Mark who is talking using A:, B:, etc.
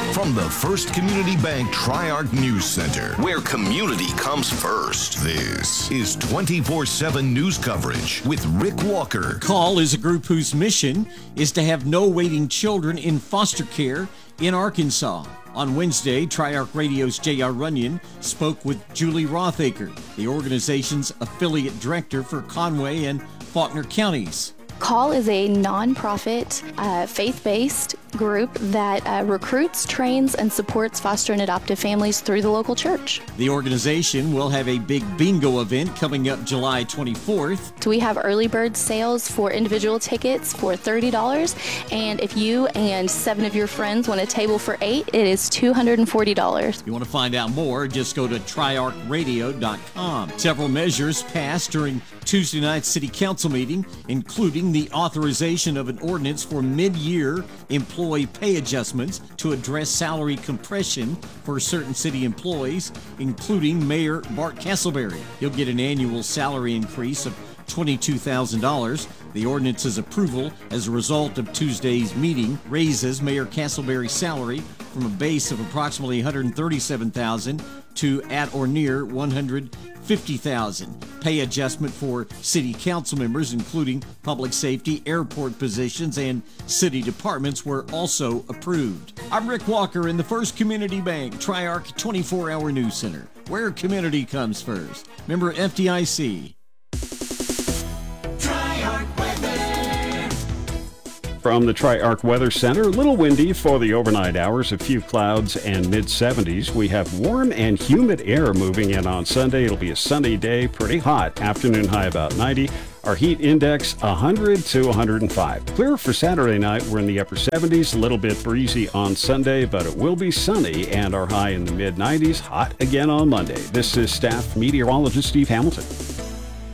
A: From the First Community Bank Tri-Arc News Center, where community comes first. This is 24/7 news coverage with Rick Walker.
B: CALL is a group whose mission is to have no waiting children in foster care in Arkansas. On Wednesday, Tri-Arc Radio's J.R. Runyon spoke with Julie Rothaker, the organization's affiliate director for Conway and Faulkner counties.
C: CALL is a nonprofit, faith-based group that recruits, trains, and supports foster and adoptive families through the local church.
B: The organization will have a big bingo event coming up July 24th.
C: So we have early bird sales for individual tickets for $30, and if you and 7 of your friends want a table for 8, it is $240.
B: If you want to find out more, just go to triarcradio.com. Several measures passed during Tuesday night's City Council meeting, including the authorization of an ordinance for mid-year employee pay adjustments to address salary compression for certain city employees, including Mayor Bart Castleberry. He'll get an annual salary increase of $22,000. The ordinance's approval as a result of Tuesday's meeting raises Mayor Castleberry's salary from a base of approximately $137,000 to at or near $150,000. Pay adjustment for city council members, including public safety, airport positions, and city departments, were also approved. I'm Rick Walker in the First Community Bank Tri-Arc 24-Hour News Center, where community comes first. Member FDIC.
D: From the Tri-Arc Weather Center, a little windy for the overnight hours, a few clouds and mid-70s. We have warm and humid air moving in on Sunday. It'll be a sunny day, pretty hot. Afternoon high about 90. Our heat index 100 to 105. Clear for Saturday night. We're in the upper 70s, a little bit breezy on Sunday, but it will be sunny and our high in the mid-90s. Hot again on Monday. This is staff meteorologist Steve Hamilton.